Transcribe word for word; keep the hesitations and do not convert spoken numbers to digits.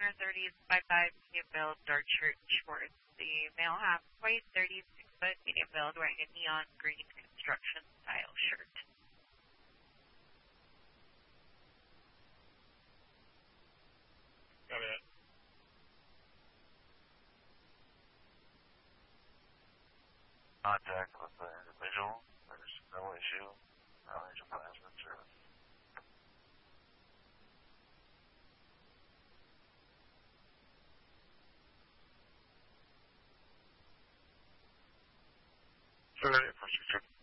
hundred thirty by five medium build, dark shirt, shorts. The male half white, thirty-six foot, medium build, wearing a neon green construction style shirt. Got it. Contact with the individual. There's no issue. No issue plans with service. Sorry, for sure.